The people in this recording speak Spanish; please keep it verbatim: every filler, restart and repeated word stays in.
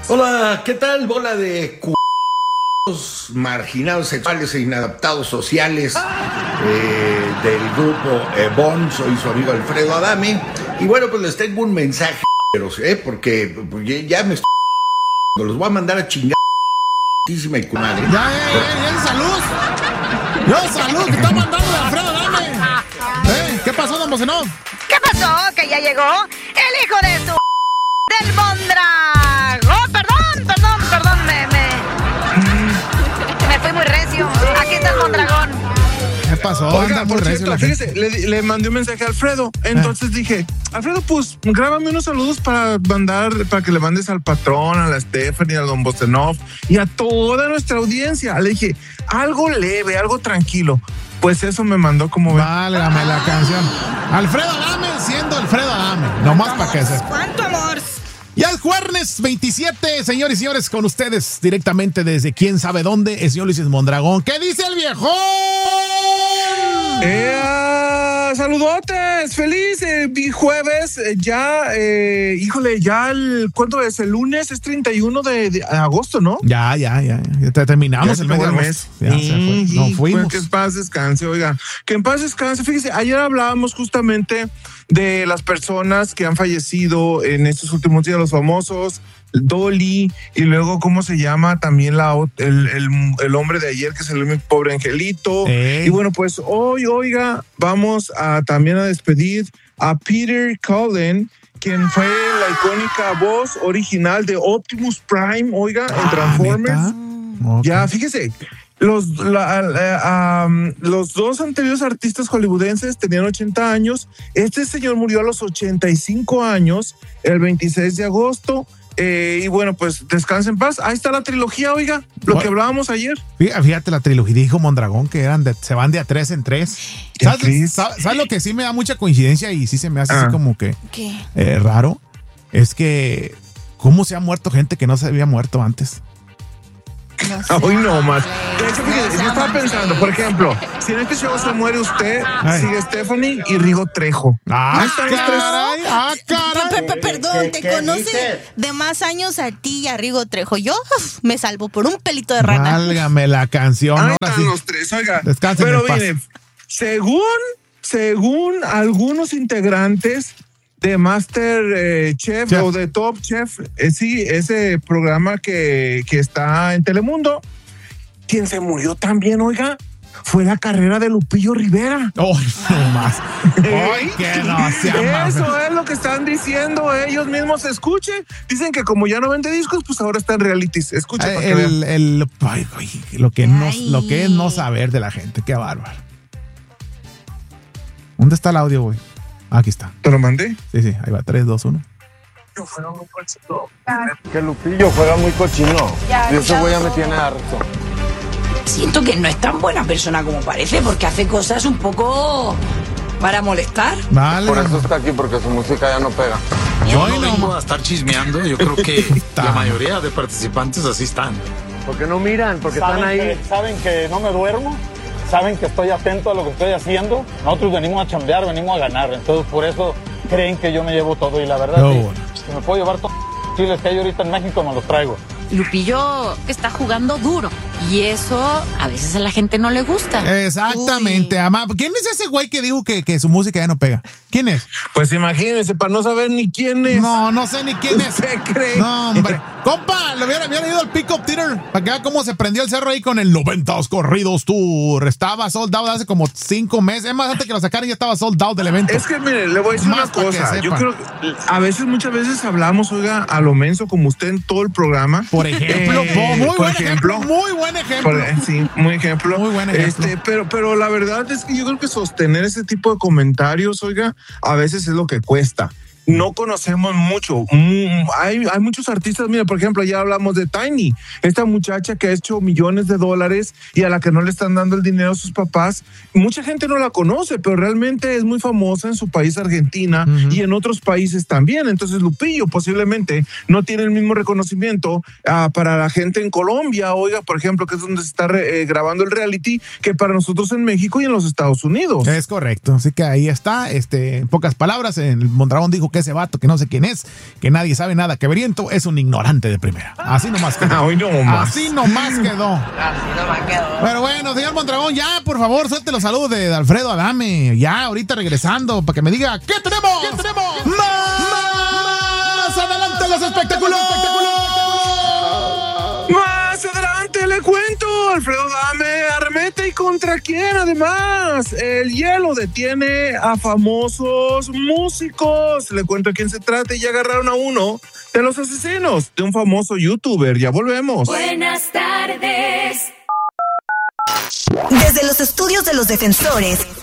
Hola, ¿qué tal, bola de c... marginados sexuales e inadaptados sociales eh, del grupo eh, Bon? Soy su amigo Alfredo Adame. Y bueno, pues les tengo un mensaje, eh, porque pues, ya me estoy... los voy a mandar a chingar y cunar, ¿eh? Ya, ya, ya, ya, salud. Yo, salud, que está mandando Alfredo Adame. ¿Eh? ¿Qué pasó, don Bocenov? ¿Qué pasó? ¿Que ya llegó el hijo de su... del Mondragón? Perdón, perdón, perdón, me... me... me fui muy recio. Aquí está el Mondragón. ¿Qué pasó? Oiga, por cierto, fíjese, le, le mandé un mensaje a Alfredo. Entonces eh. dije, Alfredo, pues grábame unos saludos para mandar, para que le mandes al patrón, a la Stephanie, al don Bocenov y a toda nuestra audiencia. Le dije, algo leve, algo tranquilo. Pues eso me mandó como ve. Válgame la canción. Alfredo Adame siendo Alfredo Adame. Nomás para que se... ¡Cuánto amor! Y el jueves veintisiete, señores y señores, con ustedes directamente desde quién sabe dónde, el señor Luis Mondragón. ¿Qué dice el viejo? ¡Eh! ¡Saludotes! ¡Feliz eh, jueves! Eh, ya, eh, híjole, ya el... ¿cuánto es? El lunes es treinta y uno de, de agosto, ¿no? Ya, ya, ya. ya terminamos ya el mes de mes. Ya sí, se fue. No fuimos. Pues que en paz descanse, oiga. Que en paz descanse. Fíjese, ayer hablábamos justamente de las personas que han fallecido en estos últimos días, los famosos, Dolly, y luego, ¿cómo se llama? También la, el, el, el hombre de ayer, que es el pobre angelito. Ey. Y bueno, pues hoy, oiga, vamos a también a despedir a Peter Cullen, quien fue la icónica voz original de Optimus Prime, oiga, en ah, Transformers. Okay. Ya, fíjese, los, la, la, um, los dos anteriores artistas hollywoodenses tenían ochenta años. Este señor murió a los ochenta y cinco años, el veintiséis de agosto. Eh, y bueno, pues descansa en paz. Ahí está la trilogía, oiga, lo bueno, que hablábamos ayer. Fíjate, la trilogía, dijo Mondragón que eran de, se van de a tres en tres. ¿Sabes, ¿sabes, ¿Sabes lo que sí me da mucha coincidencia y sí se me hace ah. así como que eh, raro? Es que cómo se ha muerto gente que no se había muerto antes. No sé. Hoy no más. De hecho, fíjate, yo estaba pensando, por ejemplo, si en este show se muere usted, Ay. sigue Stephanie y Rigo Trejo. Ah, caray, ah, caray. Perdón, te conoce de más años a ti y a Rigo Trejo. Yo uf, me salvo por un pelito de rana. Válgame la canción. Ahí están sí. los tres, oiga. Descansen Pero en paz. miren, según, según algunos integrantes de Master eh, Chef, Chef o de Top Chef, eh, sí, ese programa que, que está en Telemundo, quien se murió también, oiga, fue la carrera de Lupillo Rivera. ¡Oh, no más! ¡Ay, que no sea Eso más. es lo que están diciendo ellos mismos. Escuchen, dicen que como ya no vende discos, pues ahora está en realities. Escuchen. Eh, el, el, ay, ay, lo, que no, lo que es no saber de la gente, qué bárbaro. ¿Dónde está el audio, güey? Aquí está. ¿Te lo mandé? Sí, sí, ahí va, tres, dos, uno. Que Lupillo juega muy cochino. Ya, y ese güey ya me tiene harto. Siento que no es tan buena persona como parece, porque hace cosas un poco para molestar. Vale. Por eso está aquí, porque su música ya no pega. Yo no vengo a estar chismeando, yo creo que la mayoría de participantes así están. Porque no miran, porque están ahí. Que, saben que no me duermo, saben que estoy atento a lo que estoy haciendo. Nosotros venimos a chambear, venimos a ganar, entonces por eso creen que yo me llevo todo y la verdad no, sí, bueno. Si me puedo llevar todos los chiles que hay ahorita en México, me los traigo. Lupillo está jugando duro y eso a veces a la gente no le gusta. Exactamente, ama. ¿Quién es ese güey que dijo que, que su música ya no pega? ¿Quién es? Pues imagínense, para no saber ni quién es. No, no sé ni quién es. ¿Usted cree? No, hombre. Compa, le hubiera, hubiera ido al Pick Up Theater para que vea cómo se prendió el cerro ahí con el noventas Corridos Tour. Estaba sold out hace como cinco meses. Es más, antes que lo sacaran ya estaba sold out del evento. Es que, mire, le voy a decir más una cosa. Yo creo que a veces, muchas veces hablamos, oiga, a lo menso, como usted en todo el programa. Por ejemplo, eh, muy, por buen ejemplo, ejemplo, muy buen ejemplo. Por, sí, muy ejemplo. Muy buen ejemplo. Este, pero, pero la verdad es que yo creo que sostener ese tipo de comentarios, oiga, a veces es lo que cuesta. No conocemos mucho. Mm, hay, hay muchos artistas, mira, por ejemplo, ya hablamos de Tiny, esta muchacha que ha hecho millones de dólares y a la que no le están dando el dinero a sus papás. Mucha gente no la conoce, pero realmente es muy famosa en su país, Argentina, uh-huh. y en otros países también. Entonces Lupillo posiblemente no tiene el mismo reconocimiento uh, para la gente en Colombia, oiga, por ejemplo, que es donde se está re, eh, grabando el reality, que para nosotros en México y en los Estados Unidos. Es correcto, así que ahí está. Este, en pocas palabras, el Mondragón dijo que que ese vato, que no sé quién es, que nadie sabe nada, que Beriento es un ignorante de primera. Así nomás quedó. Hoy no más. Así nomás quedó. Así nomás quedó. Pero bueno, señor Mondragón, ya, por favor, suelte los saludos de Alfredo Adame. Ya, ahorita regresando, para que me diga, ¿qué tenemos? ¿Qué tenemos? ¡Más! ¡Más adelante los espectáculos! Más adelante le cuento, Alfredo Adame arremete y contra quién además. El hielo detiene a famosos músicos. Le cuento a quién se trata y ya agarraron a uno de los asesinos de un famoso youtuber. Ya volvemos. Buenas tardes. Desde los estudios de los defensores